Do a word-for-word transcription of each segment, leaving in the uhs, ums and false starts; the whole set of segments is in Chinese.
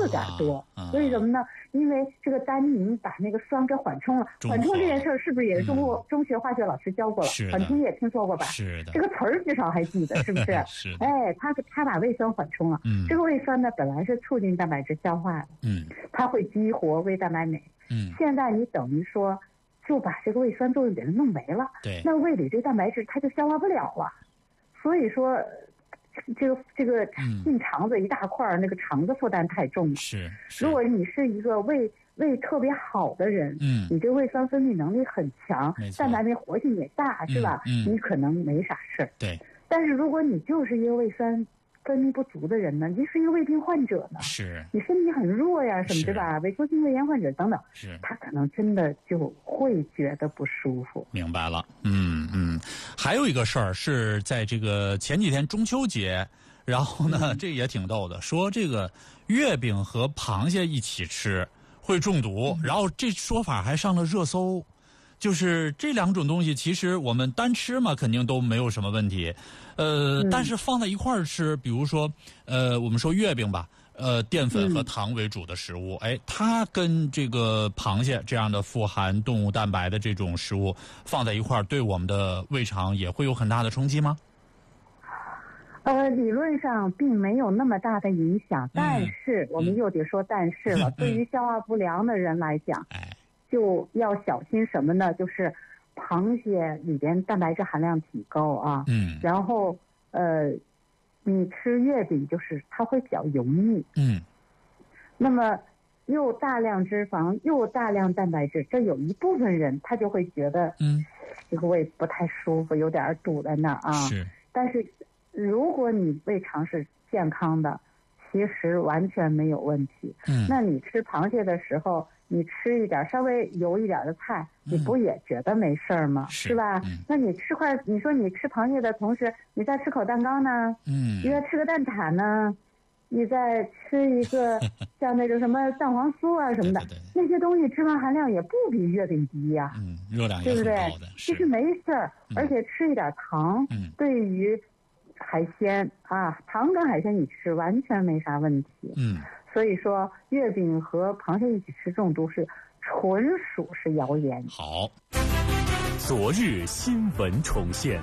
点多。为什么呢？因为这个单宁把那个酸给缓冲了。缓冲这件事儿是不是也是中国、嗯、中学化学老师教过了？缓冲也听说过吧？ 是的， 这个词儿至少还记得，是不是？ 是的。 哎，它它把胃酸缓冲了。嗯，这个胃酸呢，本来是促进蛋白质消化的。 嗯， 它会激活胃蛋白酶。 嗯， 现在你等于说就把这个胃酸作用给它弄没了。 对， 那胃里这蛋白质它就消化不了了。所以说，这个这个进肠子一大块儿、嗯，那个肠子负担太重了。 是，是如果你是一个胃胃特别好的人， 嗯， 你这胃酸分泌能力很强，蛋白酶活性也大，是吧？ 嗯，嗯你可能没啥事儿。 对。 但是如果你就是一个胃酸分泌不足的人呢，你是一个胃病患者呢， 是你身体很弱呀，什么对吧？萎缩性胃炎患者等等， 是他可能真的就会觉得不舒服。 明白了，嗯嗯。还有一个事儿是在这个前几天中秋节，然后呢，这也挺逗的，说这个月饼和螃蟹一起吃会中毒，然后这说法还上了热搜。就是这两种东西，其实我们单吃嘛，肯定都没有什么问题，呃，嗯、但是放在一块儿吃，比如说，呃，我们说月饼吧，呃，淀粉和糖为主的食物，嗯、哎，它跟这个螃蟹这样的富含动物蛋白的这种食物放在一块儿，对我们的胃肠也会有很大的冲击吗？ 呃，理论上并没有那么大的影响，但是、嗯、我们又得说但是了，嗯、对于消化不良的人来讲，哎。就要小心什么呢？就是螃蟹里边蛋白质含量挺高啊， 嗯， 然后呃，你吃月饼就是它会比较油腻， 嗯， 那么又大量脂肪又大量蛋白质，这有一部分人他就会觉得， 嗯， 这个胃不太舒服，有点堵在那儿啊。 是， 但是如果你胃肠是健康的，其实完全没有问题。 嗯， 那你吃螃蟹的时候。你吃一点稍微油一点的菜，你不也觉得没事儿吗？ 嗯、 是吧、嗯？那你吃块，你说你吃螃蟹的同时，你再吃口蛋糕呢？ 嗯， 你再吃个蛋挞呢？你再吃一个像那种什么蛋黄酥啊什么的， 对对对那些东西脂肪含量也不比月饼低呀、啊。 嗯，热量也很高的， 对不对？其实没事儿、嗯，而且吃一点糖， 嗯，对于海鲜啊，糖跟海鲜你吃完全没啥问题。 嗯。 所以说，月饼和螃蟹一起吃中毒是纯属是谣言。 好， 昨日新闻重现，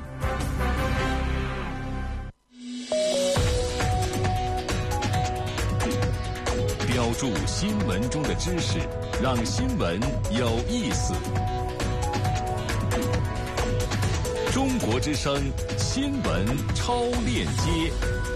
标注新闻中的知识，让新闻有意思。中国之声新闻超链接。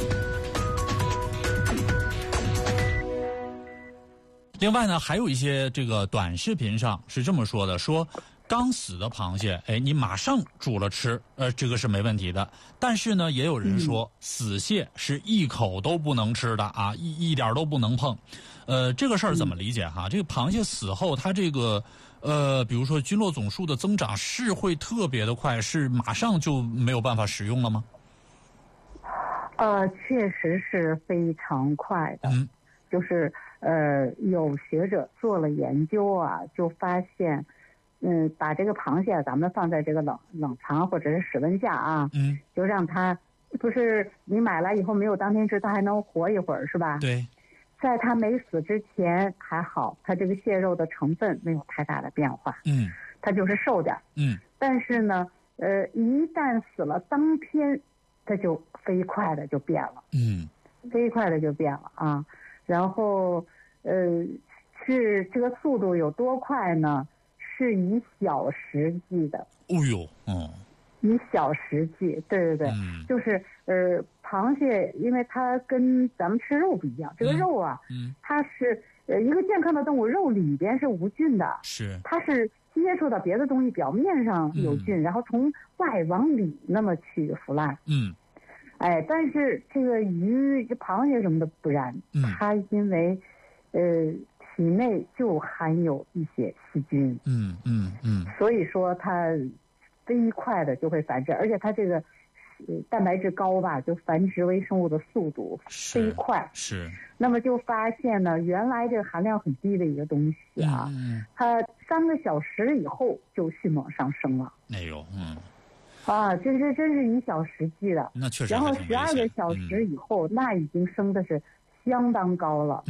另外呢，还有一些这个短视频上是这么说的，说刚死的螃蟹，哎，你马上煮了吃，呃，这个是没问题的。但是呢，也有人说、嗯、死蟹是一口都不能吃的啊，一一点都不能碰。呃，这个事儿怎么理解哈？嗯、这个螃蟹死后，它这个呃，比如说菌落总数的增长是会特别的快，是马上就没有办法食用了吗？ 呃，确实是非常快的， 嗯， 就是呃，有学者做了研究啊，就发现，嗯，把这个螃蟹咱们放在这个冷冷藏或者是室温下啊， 嗯， 就让它，不是你买来以后没有当天吃，它还能活一会儿是吧？ 对， 在它没死之前还好，它这个蟹肉的成分没有太大的变化， 嗯， 它就是瘦点， 嗯， 但是呢，呃，一旦死了当天，它就飞快的就变了， 嗯， 飞快的就变了啊。然后，呃，是这个速度有多快呢？是以小时计的。 哦呦，哦， 以小时计，对对对， 嗯、 就是呃，螃蟹，因为它跟咱们吃肉不一样，这个肉啊， 嗯， 它是呃一个健康的动物，肉里边是无菌的， 是， 它是接触到别的东西，表面上有菌，嗯、然后从外往里那么去腐烂， 嗯。 哎，但是这个鱼、螃蟹什么的不然， 嗯， 它因为，呃，体内就含有一些细菌， 嗯嗯嗯， 所以说它飞快的就会繁殖，而且它这个呃蛋白质高吧，就繁殖微生物的速度飞快。 是。 那么就发现呢，原来这个含量很低的一个东西啊， 嗯， 它三个小时以后就迅猛上升了。 哎呦，嗯。 啊，这这真是以小时计的， 那确实。 然后十二个小时以后、嗯，那已经升的是相当高了。 嗯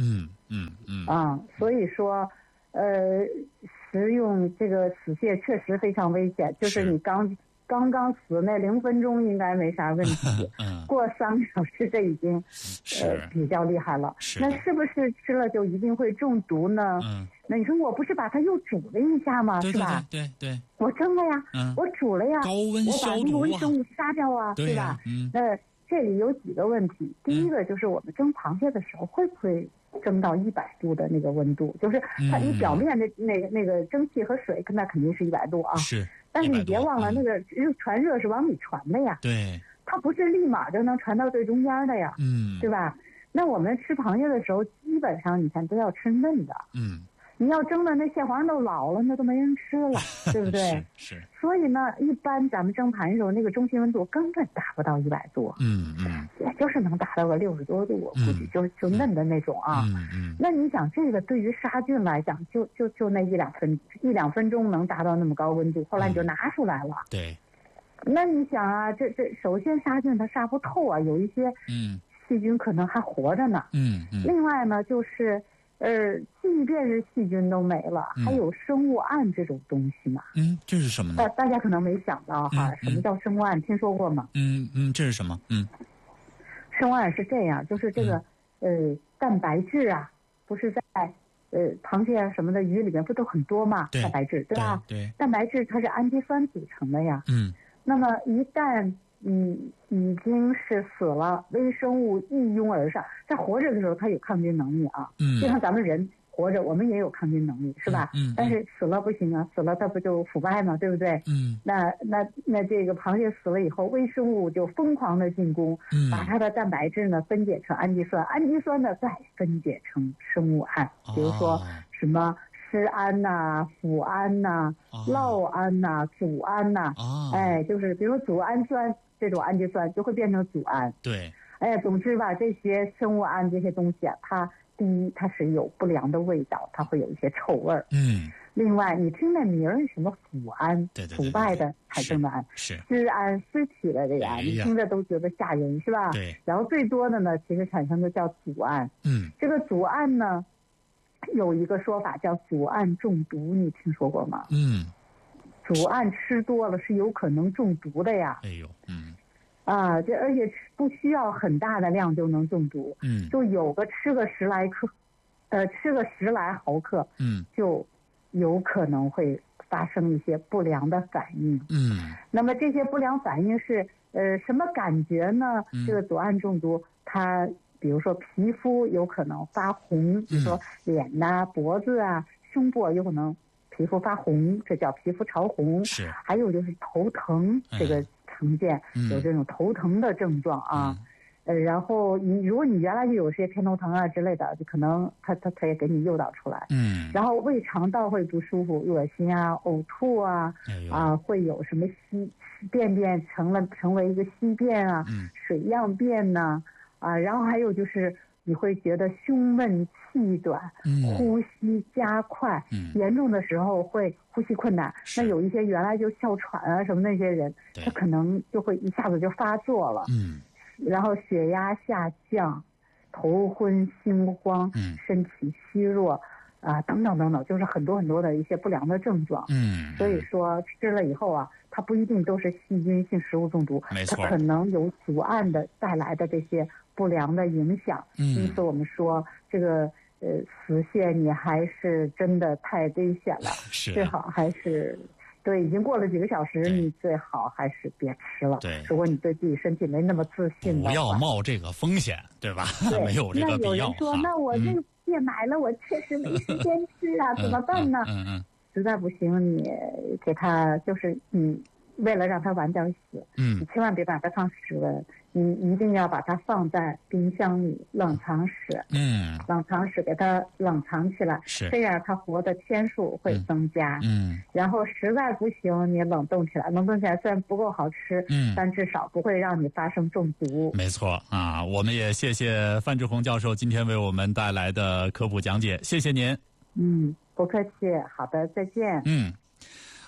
嗯嗯啊，所以说，呃，食用这个死蟹确实非常危险，就是你刚刚刚死那零分钟应该没啥问题， 嗯， 过三个小时这已经呃比较厉害了。 是， 那是不是吃了就一定会中毒呢？ 嗯， 那你说我不是把它又煮了一下吗？ 对是吧？ 对对对， 我蒸了呀， 嗯， 我煮了呀， 高温消毒啊， 我把那个微生物杀掉啊， 对吧？ 嗯， 那这里有几个问题，第一个就是我们蒸螃蟹的时候会不会蒸到一百度的那个温度？就是它你表面的那个那个蒸汽和水，那肯定是一百度啊。 是。 但是你别忘了，那个传热是往里传的呀。 对。 它不是立马就能传到最中间的呀。 嗯。 对吧？那我们吃螃蟹的时候，基本上你看都要吃嫩的。 嗯。 你要蒸的那蟹黄都老了，那都没人吃了，对不对？ 是, 是。 所以呢，一般咱们蒸螃蟹的时候，那个中心温度根本达不到一百度。 嗯嗯。 也就是能达到个六十多度，我估计就就嫩的那种啊。 嗯嗯。 那你想，这个对于杀菌来讲，就就就那一两分一两分钟能达到那么高温度，后来你就拿出来了。 对。 那你想啊，这这首先杀菌它杀不透啊，有一些嗯细菌可能还活着呢。 嗯嗯。 另外呢，就是。呃，即便是细菌都没了，嗯、还有生物胺这种东西嘛？ 嗯，这是什么呢？ 大大家可能没想到哈， 嗯、 什么叫生物胺？听说过吗？ 嗯嗯，这是什么？嗯， 生物胺是这样，就是这个、嗯、呃蛋白质啊，不是在呃螃蟹啊什么的鱼里面不都很多嘛？蛋白质对吧？ 对。对蛋白质它是氨基酸组成的呀。 嗯。 那么一旦嗯已经是死了，微生物一拥而上，在活着的时候它有抗菌能力啊。 嗯。 就像咱们人活着，我们也有抗菌能力，是吧？ 嗯。嗯但是死了不行啊，死了它不就腐败吗？对不对？ 嗯。 那那那这个螃蟹死了以后，微生物就疯狂的进攻， 嗯、 把它的蛋白质呢分解成氨基酸，氨基酸呢再分解成生物胺，比如说什么施胺呐、啊、腐胺呐、啊、酪胺呐、组胺呐、 啊， 哎，就是比如组氨酸。这种氨基酸就会变成组胺。 对。 哎，总之吧，这些生物胺这些东西啊，它第一它是有不良的味道，它会有一些臭味儿。 嗯。 另外，你听那名儿什么腐胺， 对对对， 腐败的产生的胺， 是尸胺、尸体的这个胺， 哎、 你听着都觉得吓人，是吧？ 对。 然后最多的呢，其实产生的叫组胺。 嗯。 这个组胺呢，有一个说法叫组胺中毒，你听说过吗？ 嗯。 组胺吃多了是有可能中毒的呀。 哎呦，嗯， 啊，这而且不需要很大的量就能中毒， 嗯， 就有个吃个十来克，呃，吃个十来毫克， 嗯， 就有可能会发生一些不良的反应， 嗯， 那么这些不良反应是呃什么感觉呢？ 嗯、 这个组胺中毒，它比如说皮肤有可能发红，比如说脸呐、脖子啊、胸部有可能。皮肤发红，这叫皮肤潮红。 是， 还有就是头疼，这个常见、 嗯、 有这种头疼的症状啊。 嗯、 呃，然后你如果你原来就有些偏头疼啊之类的，就可能他他他也给你诱导出来。 嗯。 然后胃肠道会不舒服、恶心啊、呕吐啊， 哎、 啊，会有什么稀便便成了成为一个稀便啊、 嗯、 水样便呐 啊, 啊，然后还有就是。你会觉得胸闷气短， 嗯、 呼吸加快， 嗯、 严重的时候会呼吸困难。那有一些原来就哮喘啊什么那些人，他可能就会一下子就发作了。 嗯， 然后血压下降，头昏心慌， 嗯、 身体虚弱啊等等等等，就是很多很多的一些不良的症状。 嗯， 所以说吃了以后啊，它不一定都是细菌性食物中毒， 没错， 它可能有组胺的带来的这些。不良的影响， 嗯， 因此我们说这个呃死蟹你还是真的太危险了， 是最好还是对，已经过了几个小时，你最好还是别吃了。 对， 如果你对自己身体没那么自信， 不要冒这个风险，对吧？ 对没有这个必要。 那有人说，那我这个蟹买了，我确实没时间吃啊，怎么办呢？ 嗯嗯， 实在不行，你给它就是你。为了让它晚点死， 嗯， 你千万别把它放室温，你一定要把它放在冰箱里冷藏室， 嗯， 冷藏室给它冷藏起来， 是这样它活的天数会增加， 嗯， 然后实在不行你冷冻起来，冷冻起来虽然不够好吃， 嗯， 但至少不会让你发生中毒。 没错啊，我们也谢谢范志红教授今天为我们带来的科普讲解，谢谢您。 嗯，不客气，好的，再见。 嗯。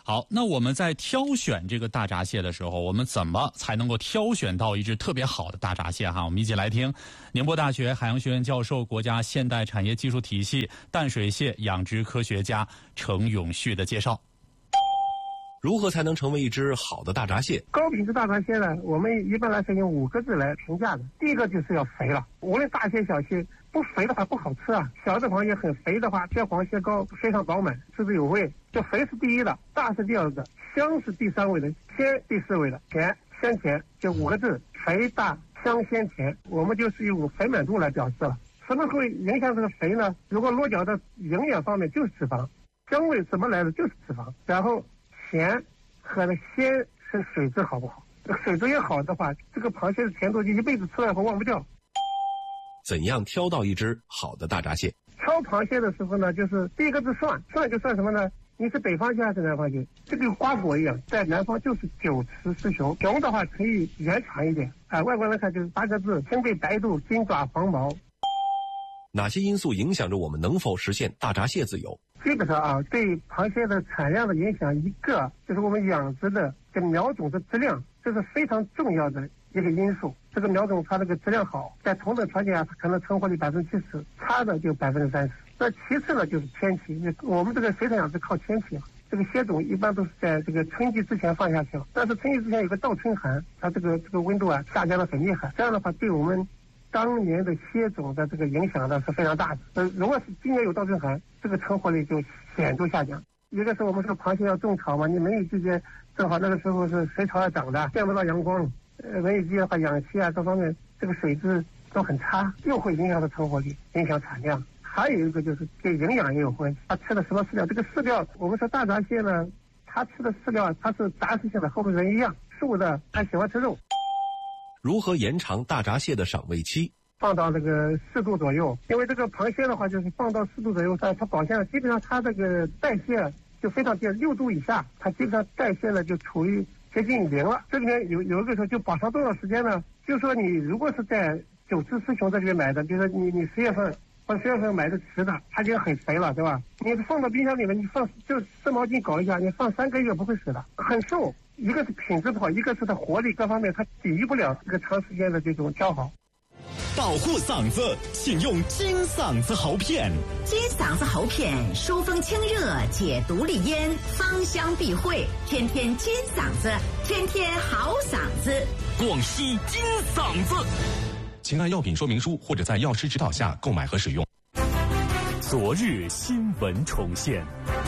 好，那我们在挑选这个大闸蟹的时候，我们怎么才能够挑选到一只特别好的大闸蟹哈？我们一起来听宁波大学海洋学院教授、国家现代产业技术体系淡水蟹养殖科学家程永旭的介绍。 如何才能成为一只好的大闸蟹？ 高品质大闸蟹呢，我们一般来说用五个字来评价的。第一个就是要肥了，无论大蟹小蟹，不肥的话不好吃啊。小的螃蟹很肥的话，蟹黄蟹膏非常饱满，滋滋有味。这肥是第一的，大是第二个，香是第三位的，鲜第四位的，甜鲜甜，就五个字：肥大香鲜甜。我们就是用肥满度来表示了。什么会影响这个肥呢？如果落脚的营养方面就是脂肪，香味怎么来的就是脂肪，然后甜和那鲜是水质好不好？这水质越好的话，这个螃蟹的甜度就一辈子吃了以后忘不掉。 怎样挑到一只好的大闸蟹？ 挑螃蟹的时候呢，就是第一个是算，算就算什么呢？你是北方蟹还是南方蟹？这个瓜果一样，在南方就是九雌十雄，雄的话可以延长一点。啊、呃，外观来看就是八个字：身背白肚，金爪黄毛。 哪些因素影响着我们能否实现大闸蟹自由？ 基本上啊，对螃蟹的产量的影响，一个就是我们养殖的这个苗种的质量，这是非常重要的一个因素。这个苗种它这个质量好，在同等条件下，它可能成活率百分之七十，差的就百分之三十。那其次呢，就是天气。我们这个水产养殖靠天气啊，这个蟹种一般都是在这个春季之前放下去了，但是春季之前有个倒春寒，它这个这个温度啊下降的很厉害，这样的话对我们当年的蟹种的这个影响呢是非常大的。呃，如果是今年有倒春寒，这个成活率就显著下降。一个是我们说螃蟹要种草嘛，你梅雨季节正好那个时候是水草要长的，见不到阳光，呃，梅雨季的话氧气啊各方面这个水质都很差，又会影响到成活率，影响产量。还有一个就是跟营养也有关系，它吃的什么饲料？这个饲料，我们说大闸蟹呢，它吃的饲料它是杂食性的，和我们人一样，素的它喜欢吃肉。 如何延长大闸蟹的赏味期？ 放到这个四度左右，因为这个螃蟹的话，就是放到四度左右，它它保鲜，基本上它这个代谢就非常低，六度以下，它基本上代谢呢就处于接近零了。这里面有有一个说就保存多少时间呢？就是说你如果是在九雌十雄这里面买的，比如说你你十月份或者十月份买的雌的，它就很肥了，对吧？你放到冰箱里面，你放就湿毛巾搞一下，你放三个月不会死的，很瘦。一个是品质不好，一个是它活力各方面它抵御不了这个长时间的这种消耗。 保护嗓子，请用金嗓子喉片。 金嗓子喉片疏风清热，解毒利咽，芳香避秽，天天金嗓子，天天好嗓子。 广西金嗓子， 请按药品说明书或者在药师指导下购买和使用。 昨日新闻重现。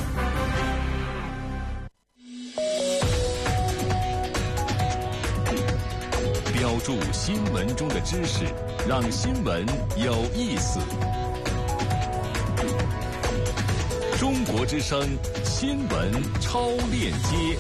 标注新闻中的知识，让新闻有意思。中国之声新闻超链接，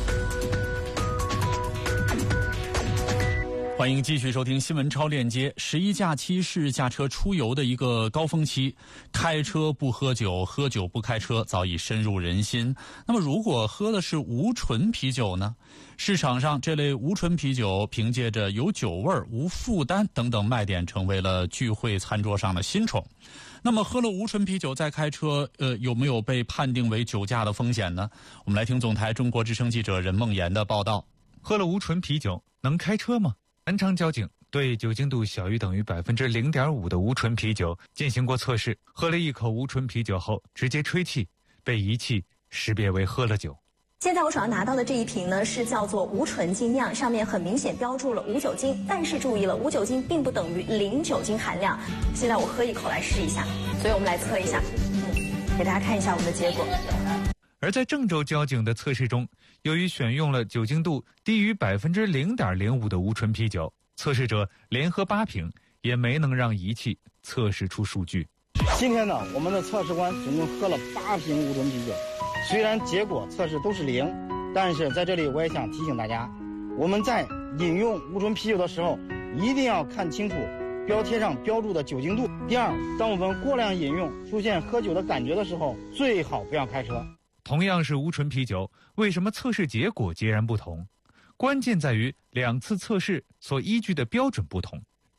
欢迎继续收听新闻超链接。十一假期是驾车出游的一个高峰期，开车不喝酒，喝酒不开车早已深入人心。那么如果喝的是无醇啤酒呢？市场上这类无醇啤酒凭借着有酒味、无负担等等卖点，成为了聚会餐桌上的新宠。那么喝了无醇啤酒再开车，呃，有没有被判定为酒驾的风险呢？我们来听总台中国之声记者任梦妍的报道。 喝了无醇啤酒能开车吗？南昌交警对酒精度小于等于百分之零点五的无醇啤酒进行过测试，喝了一口无醇啤酒后直接吹气，被仪器识别为喝了酒。 现在我手上拿到的这一瓶呢，是叫做无醇精酿，上面很明显标注了无酒精，但是注意了，无酒精并不等于零酒精含量。现在我喝一口来试一下，所以我们来测一下，嗯，给大家看一下我们的结果。 而在郑州交警的测试中，由于选用了酒精度低于百分之零点零五的无醇啤酒，测试者连喝八瓶，也没能让仪器测试出数据。 今天呢，我们的测试官总共喝了八瓶无醇啤酒，虽然结果测试都是零，但是在这里我也想提醒大家，我们在饮用无醇啤酒的时候，一定要看清楚标贴上标注的酒精度。第二，当我们过量饮用出现喝酒的感觉的时候，最好不要开车。 同样是无醇啤酒，为什么测试结果截然不同？关键在于两次测试所依据的标准不同。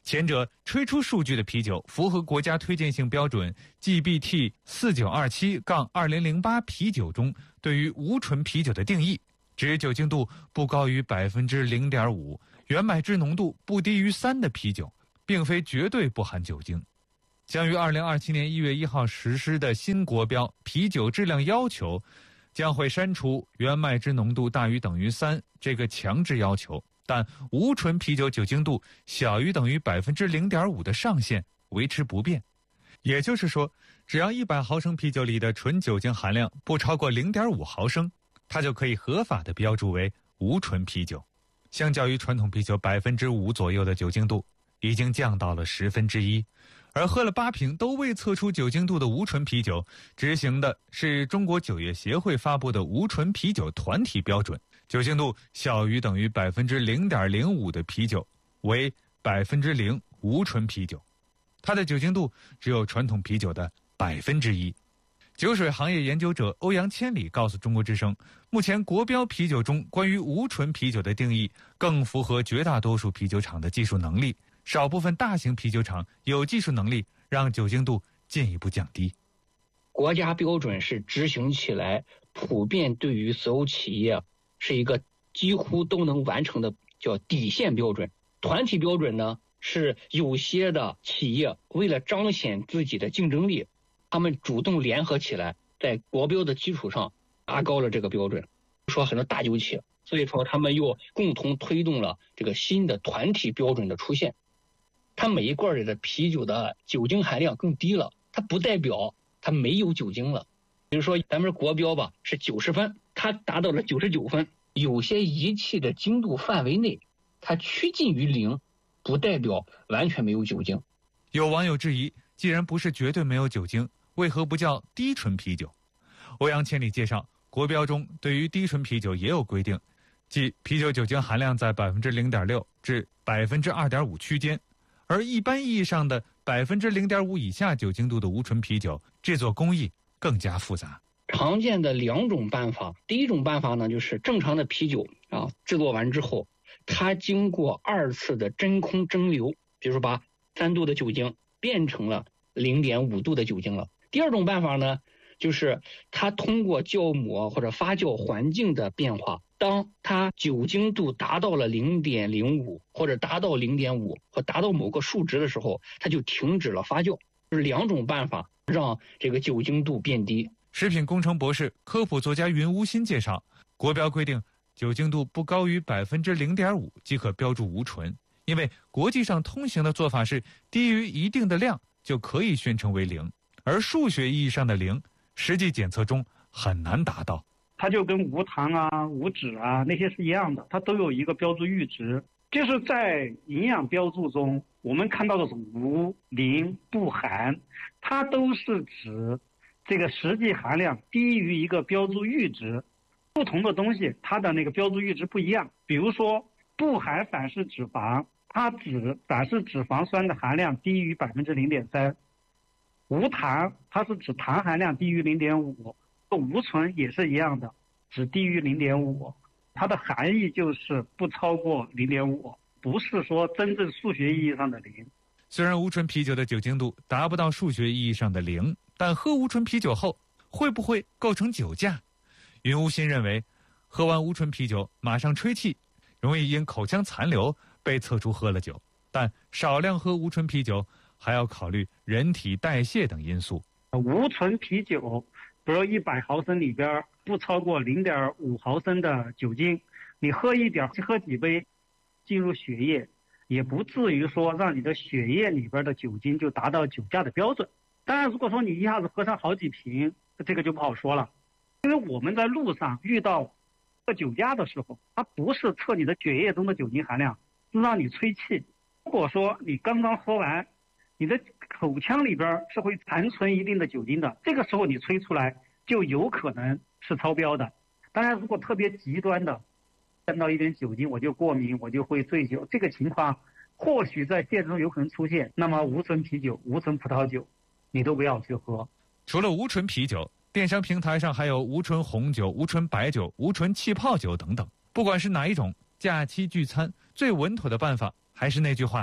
前者吹出数据的啤酒符合国家推荐性标准 G B T 四九二七杠二零零八 啤酒中对于无醇啤酒的定义，指酒精度不高于 百分之零点五， 原麦汁浓度不低于三的啤酒，并非绝对不含酒精。将于二零二七年一月一号实施的新国标啤酒质量要求，将会删除原麦汁浓度大于等于三这个强制要求，但无醇啤酒酒精度小于等于 百分之零点五 的上限维持不变。也就是说，只要一百毫升啤酒里的纯酒精含量不超过 零点五毫升，它就可以合法的标注为无醇啤酒。相较于传统啤酒 百分之五 左右的酒精度，已经降到了十分之一。而喝了八瓶都未测出酒精度的无醇啤酒，执行的是中国酒业协会发布的无醇啤酒团体标准，酒精度小于等于 百分之零点零五 的啤酒为 百分之零 无醇啤酒，它的酒精度只有传统啤酒的百分之一。酒水行业研究者欧阳千里告诉中国之声，目前国标啤酒中关于无醇啤酒的定义更符合绝大多数啤酒厂的技术能力，少部分大型啤酒厂有技术能力让酒精度进一步降低。 国家标准是执行起来普遍对于所有企业是一个几乎都能完成的叫底线标准。团体标准呢，是有些的企业为了彰显自己的竞争力，他们主动联合起来，在国标的基础上拔高了这个标准。说很多大酒企，所以说他们又共同推动了这个新的团体标准的出现。它每一罐里的啤酒的酒精含量更低了，它不代表它没有酒精了。比如说咱们国标吧是九十分，它达到了九十九分，有些仪器的精度范围内它趋近于零，不代表完全没有酒精。 有网友质疑，既然不是绝对没有酒精，为何不叫低醇啤酒？欧阳千里介绍，国标中对于低醇啤酒也有规定，即啤酒酒精含量在 百分之零点六 至 百分之二点五 区间，而一般意义上的 百分之零点五 以下酒精度的无醇啤酒制作工艺更加复杂。 常见的两种办法，第一种办法呢，就是正常的啤酒啊，制作完之后，它经过二次的真空蒸馏，比如说把三度的酒精变成了 零点五 度的酒精了。第二种办法呢，就是它通过酵母或者发酵环境的变化，当它酒精度达到了 零点零五 或者达到 零点五 或达到某个数值的时候，它就停止了发酵。就是两种办法让这个酒精度变低。 食品工程博士、科普作家云无心介绍，国标规定酒精度不高于 百分之零点五 即可标注无醇，因为国际上通行的做法是低于一定的量就可以宣称为零，而数学意义上的零，实际检测中很难达到。 它就跟无糖啊、无脂啊那些是一样的，它都有一个标注阈值。就是在营养标注中，我们看到的是无、零、不含，它都是指这个实际含量低于一个标注阈值。不同的东西它的那个标注阈值不一样。比如说不含反式脂肪，它指反式脂肪酸的含量低于 百分之零点三。无糖它是指糖含量低于 零点五。无醇也是一样的，只低于 零点五， 它的含义就是不超过 零点五， 不是说真正数学意义上的零。 虽然无醇啤酒的酒精度达不到数学意义上的零，但喝无醇啤酒后会不会构成酒驾？云无心认为，喝完无醇啤酒马上吹气，容易因口腔残留被测出喝了酒，但少量喝无醇啤酒还要考虑人体代谢等因素。 无醇啤酒比如一百毫升里边不超过 零点五 毫升的酒精，你喝一点喝几杯进入血液，也不至于说让你的血液里边的酒精就达到酒驾的标准。当然如果说你一下子喝上好几瓶，这个就不好说了。因为我们在路上遇到测酒驾的时候，它不是测你的血液中的酒精含量，是让你吹气。如果说你刚刚喝完，你的口腔里边是会残存一定的酒精的，这个时候你吹出来就有可能是超标的。当然如果特别极端的沾到一点酒精我就过敏，我就会醉酒，这个情况或许在现实中有可能出现，那么无醇啤酒、无醇葡萄酒你都不要去喝。 除了无醇啤酒，电商平台上还有无醇红酒、无醇白酒、无醇气泡酒等等。不管是哪一种，假期聚餐最稳妥的办法还是那句话，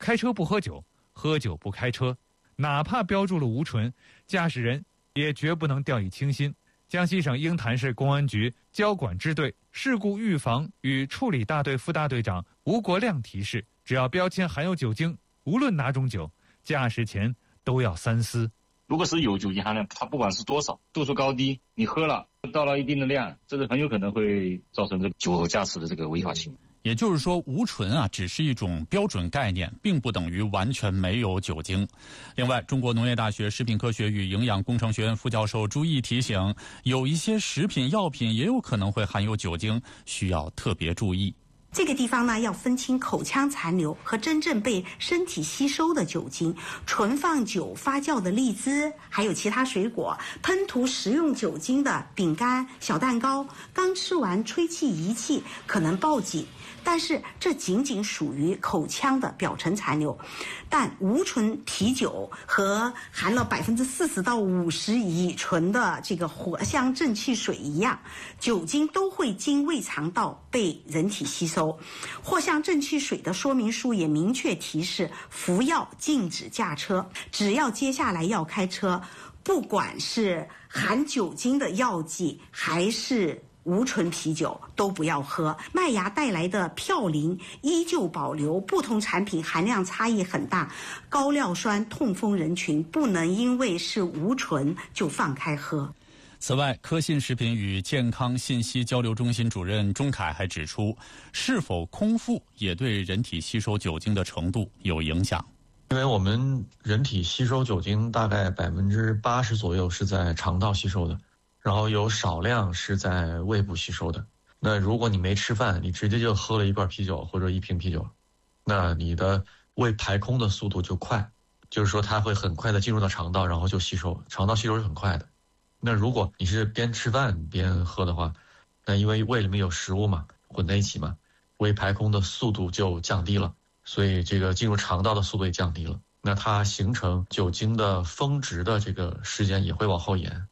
开车不喝酒，喝酒不开车。哪怕标注了无醇，驾驶人也绝不能掉以轻心。江西省鹰潭市公安局交管支队事故预防与处理大队副大队长吴国亮提示：只要标签含有酒精，无论哪种酒，驾驶前都要三思。 如果是有酒精含量，它不管是多少，度数高低，你喝了到了一定的量，这个很有可能会造成这个酒后驾驶的这个违法行为。 也就是说，无醇啊只是一种标准概念，并不等于完全没有酒精。另外，中国农业大学食品科学与营养工程学院副教授朱毅提醒，有一些食品药品也有可能会含有酒精，需要特别注意。 这个地方呢，要分清口腔残留和真正被身体吸收的酒精。存放久发酵的荔枝，还有其他水果，喷涂食用酒精的饼干、小蛋糕，刚吃完吹气仪器可能报警。但是这仅仅属于口腔的表层残留，但无醇啤酒和含了百分之四十到五十乙醇的这个藿香正气水一样，酒精都会经胃肠道被人体吸收。藿香正气水的说明书也明确提示，服药禁止驾车，只要接下来要开车，不管是含酒精的药剂还是无醇啤酒都不要喝。麦芽带来的嘌呤依旧保留，不同产品含量差异很大。高尿酸痛风人群不能因为是无醇就放开喝。 此外，科信食品与健康信息交流中心主任钟凯还指出，是否空腹也对人体吸收酒精的程度有影响。 因为我们人体吸收酒精大概百分之八十左右是在肠道吸收的，然后有少量是在胃部吸收的。那如果你没吃饭，你直接就喝了一罐啤酒或者一瓶啤酒，那你的胃排空的速度就快，就是说它会很快的进入到肠道，然后就吸收，肠道吸收是很快的。那如果你是边吃饭边喝的话，那因为胃里面有食物嘛，混在一起嘛，胃排空的速度就降低了，所以这个进入肠道的速度也降低了，那它形成酒精的峰值的这个时间也会往后延。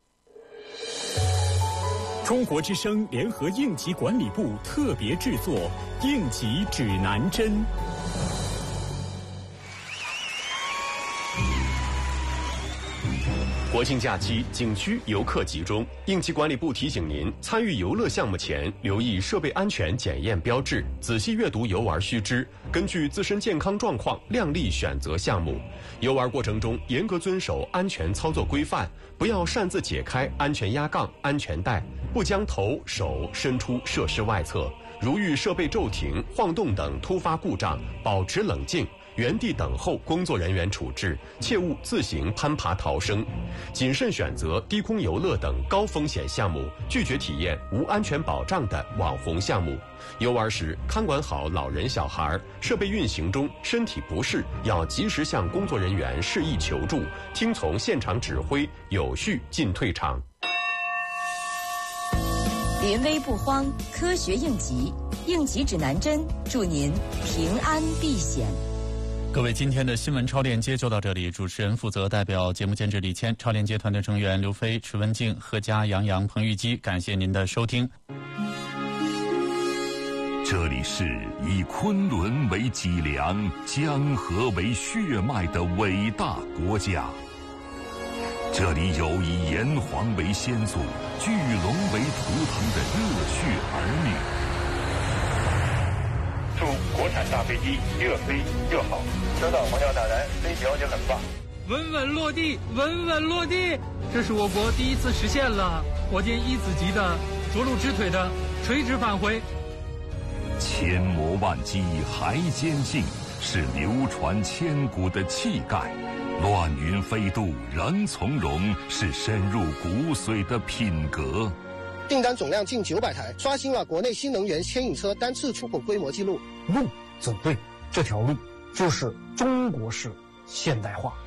中国之声联合应急管理部特别制作《应急指南针》。 国庆假期景区游客集中，应急管理部提醒您，参与游乐项目前留意设备安全检验标志，仔细阅读游玩须知，根据自身健康状况量力选择项目。游玩过程中严格遵守安全操作规范，不要擅自解开安全压杠、安全带，不将头手伸出设施外侧。如遇设备骤停、晃动等突发故障，保持冷静，原地等候工作人员处置，切勿自行攀爬逃生。谨慎选择低空游乐等高风险项目，拒绝体验无安全保障的网红项目。游玩时看管好老人小孩，设备运行中身体不适要及时向工作人员示意求助，听从现场指挥，有序进退场。 临危不慌，科学应急，应急指南针，祝您平安避险。 各位，今天的新闻超链接就到这里。主持人负责，代表节目监制李谦，超链接团队成员刘飞、池文静、何佳、杨洋、彭玉基，感谢您的收听。 这里是以昆仑为脊梁、江河为血脉的伟大国家。这里有以炎黄为先祖、巨龙为图腾的热血儿女。 祝国产大飞机越飞越好，收到黄教大人，飞行也很棒， 稳稳落地，稳稳落地。这是我国第一次实现了火箭一子级的着陆支腿的垂直返回。 千磨万击还坚劲，是流传千古的气概。乱云飞渡仍从容，是深入骨髓的品格。 订单总量近九百台，刷新了国内新能源牵引车单次出口规模纪录。 路走对，这条路就是中国式现代化。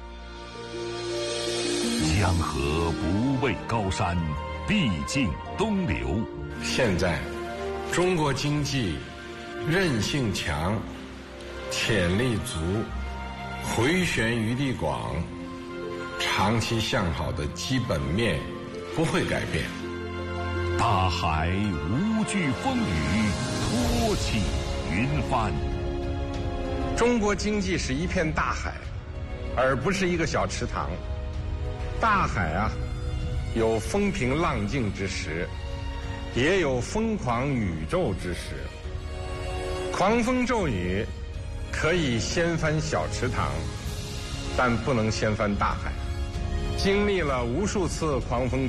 江河不畏高山，必尽东流。 现在，中国经济韧性强，潜力足，回旋余地广，长期向好的基本面不会改变。 大海无惧风雨，托起云帆。 中国经济是一片大海，而不是一个小池塘。大海啊，有风平浪静之时，也有疯狂宇宙之时。狂风骤雨可以掀翻小池塘，但不能掀翻大海。经历了无数次狂风